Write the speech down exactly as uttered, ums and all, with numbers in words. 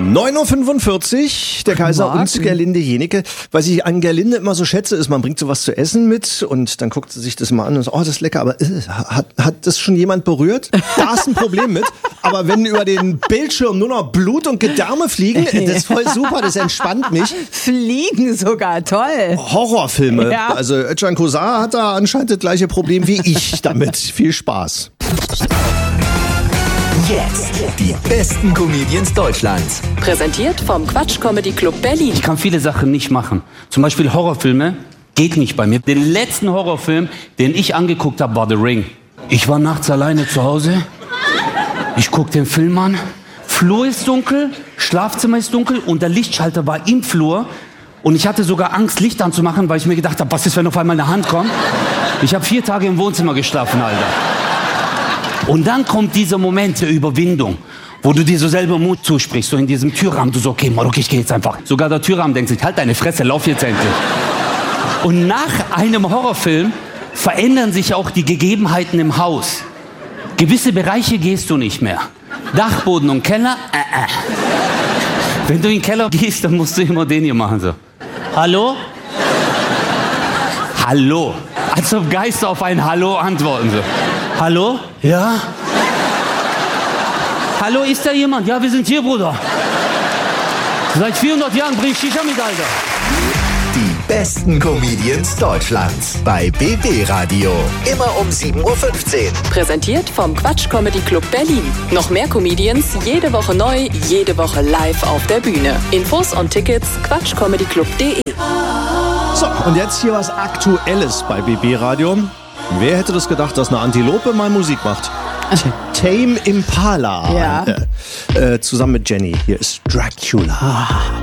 neun Uhr fünfundvierzig, der Kaiser Morgen. und Gerlinde Jenecke. Was ich an Gerlinde immer so schätze, ist, man bringt sowas zu essen mit und dann guckt sie sich das mal an und sagt, oh, das ist lecker, aber äh, hat, hat das schon jemand berührt? Da ist ein Problem mit. Aber wenn über den Bildschirm nur noch Blut und Gedärme fliegen, äh, das ist voll super, das entspannt mich. Fliegen sogar, toll. Horrorfilme. Ja. Also Özcan Kosa hat da anscheinend das gleiche Problem wie ich damit. Viel Spaß. Jetzt die besten Comedians Deutschlands. Präsentiert vom Quatsch Comedy Club Berlin. Ich kann viele Sachen nicht machen. Zum Beispiel Horrorfilme geht nicht bei mir. Den letzten Horrorfilm, den ich angeguckt habe, war The Ring. Ich war nachts alleine zu Hause. Ich guck den Film an. Flur ist dunkel, Schlafzimmer ist dunkel und der Lichtschalter war im Flur. Und ich hatte sogar Angst, Licht anzumachen, weil ich mir gedacht habe, was ist, wenn auf einmal eine Hand kommt? Ich habe vier Tage im Wohnzimmer geschlafen, Alter. Und dann kommt dieser Moment der Überwindung, wo du dir so selber Mut zusprichst, so in diesem Türrahmen, du so, okay, Marok, ich geh jetzt einfach. Sogar der Türrahmen denkt sich, halt deine Fresse, lauf jetzt endlich. Und nach einem Horrorfilm verändern sich auch die Gegebenheiten im Haus. Gewisse Bereiche gehst du nicht mehr. Dachboden und Keller, äh, äh. Wenn du in den Keller gehst, dann musst du immer den hier machen, so. Hallo? Hallo. Als ob Geister auf ein Hallo antworten, so. Hallo? Ja? Hallo, ist da jemand? Ja, wir sind hier, Bruder. Seit vierhundert Jahren bring ich Shisha mit, Alter. Die besten Comedians Deutschlands bei B B Radio. Immer um sieben Uhr fünfzehn. Präsentiert vom Quatsch Comedy Club Berlin. Noch mehr Comedians, jede Woche neu, jede Woche live auf der Bühne. Infos und Tickets quatschcomedyclub punkt de. So, und jetzt hier was Aktuelles bei B B Radio. Wer hätte das gedacht, dass eine Antilope mal Musik macht? Tame Impala. Ja. Äh, äh, zusammen mit Jenny. Hier ist Dracula.